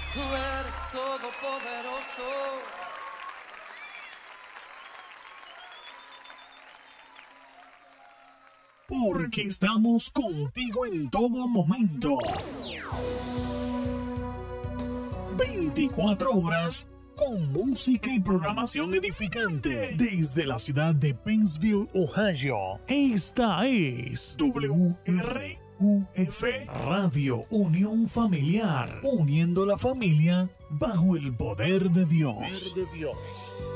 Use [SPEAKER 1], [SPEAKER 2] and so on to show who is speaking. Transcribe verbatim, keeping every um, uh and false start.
[SPEAKER 1] Tú eres todopoderoso.
[SPEAKER 2] Porque estamos contigo en todo momento. veinticuatro horas con música y programación edificante. Desde la ciudad de Pennsville, Ohio. Esta es W R U F Radio Unión Familiar. Uniendo la familia bajo el poder de Dios. Poder de Dios.